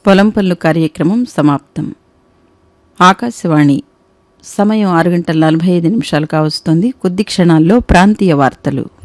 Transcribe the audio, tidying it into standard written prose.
పొలం పనులు కార్యక్రమం సమాప్తం. ఆకాశవాణి సమయం 6:45 కావస్తోంది. కొద్ది క్షణాల్లో ప్రాంతీయ వార్తలు.